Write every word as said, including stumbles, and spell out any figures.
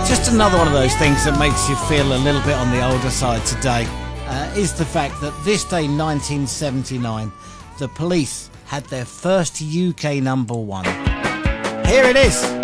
Just another one of those things that makes you feel a little bit on the older side today uh, is the fact that this day, nineteen seventy-nine, the Police had their first U K number one. Here it is.